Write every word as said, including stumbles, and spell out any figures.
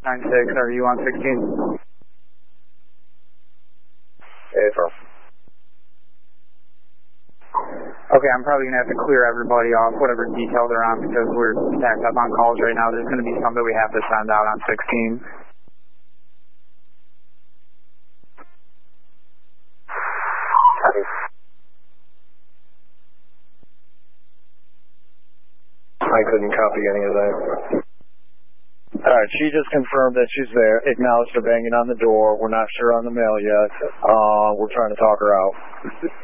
nine six, are you on sixteen? Hey, firm. Okay, I'm probably going to have to clear everybody off, whatever detail they're on, because we're stacked up on calls right now. There's going to be some that we have to send out on sixteen. I couldn't copy any of that. Alright, she just confirmed that she's there, acknowledged her banging on the door. We're not sure on the mail yet. Uh, we're trying to talk her out.